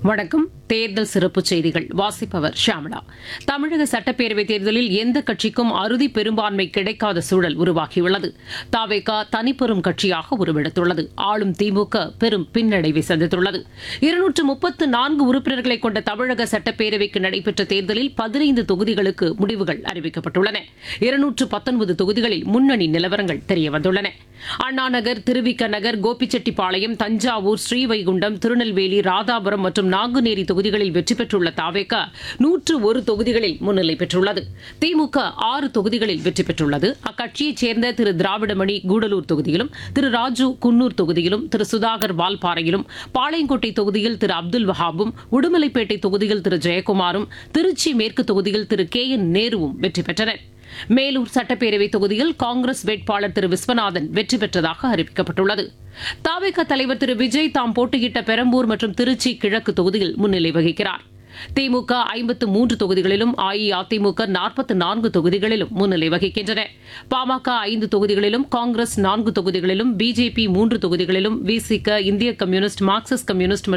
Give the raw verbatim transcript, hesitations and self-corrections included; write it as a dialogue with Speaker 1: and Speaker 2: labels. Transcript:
Speaker 1: வணக்கம். தேர்தல் சிறப்பு செய்திகள் வாசிப்பவர் ஷாமலா. தமிழக சட்டப்பேரவைத் தேர்தலில் எந்த கட்சிக்கும் அறுதி பெரும்பான்மை கிடைக்காத சூழல் உருவாகியுள்ளது. தவேகா தனிப்பெரும் கட்சியாக உருவெடுத்துள்ளது. ஆளும் திமுக பெரும் பின்னடைவை சந்தித்துள்ளது. இருநூற்று முப்பத்து நான்கு உறுப்பினர்களை கொண்ட தமிழக சட்டப்பேரவைக்கு நடைபெற்ற தேர்தலில் பதினைந்து தொகுதிகளுக்கு முடிவுகள் அறிவிக்கப்பட்டுள்ளன. இருநூற்று பத்தொன்பது தொகுதிகளில் முன்னணி நிலவரங்கள் தெரியவந்துள்ளன. அண்ணாநகர், திருவிக நகர், கோபிச்செட்டிப்பாளையம், தஞ்சாவூர், ஸ்ரீவைகுண்டம், திருநெல்வேலி, ராதாபுரம் மற்றும் நாங்குநேரி தொகுதிகளில் வெற்றி பெற்றுள்ள தாவேகா நூற்று ஒரு தொகுதிகளில் முன்னிலை பெற்றுள்ளது. திமுக ஆறு தொகுதிகளில் வெற்றி பெற்றுள்ளது. அக்கட்சியைச் சேர்ந்த திரு திராவிடமணி கூடலூர் தொகுதியிலும், திரு ராஜு குன்னூர் தொகுதியிலும், திரு சுதாகர் வால்பாறையிலும், பாளையங்கோட்டை தொகுதியில் திரு அப்துல் வஹாபும், உடுமலைப்பேட்டை தொகுதியில் திரு ஜெயக்குமாரும், திருச்சி மேற்கு தொகுதியில் திரு கே என் நேருவும் வெற்றி பெற்றனர். மேலூர் சட்டப்பேரவை தொகுதியில் காங்கிரஸ் வேட்பாளர் திரு விஸ்வநாதன் வெற்றி பெற்றதாக அறிவிக்கப்பட்டுள்ளது. தவேகா தலைவர் திரு விஜய் தாம் போட்டியிட்ட பெரம்பூர் மற்றும் திருச்சி கிழக்கு தொகுதியில் முன்னிலை வகிக்கிறார். திமுக ஐம்பத்து மூன்று தொகுதிகளிலும், அஇஅதிமுக நாற்பத்து நான்கு தொகுதிகளிலும் முன்னிலை வகிக்கின்றன. பாமக ஐந்து தொகுதிகளிலும், காங்கிரஸ் நான்கு தொகுதிகளிலும், பிஜேபி மூன்று தொகுதிகளிலும், விசிக, இந்திய கம்யூனிஸ்ட், மார்க்சிஸ்ட் கம்யூனிஸ்ட்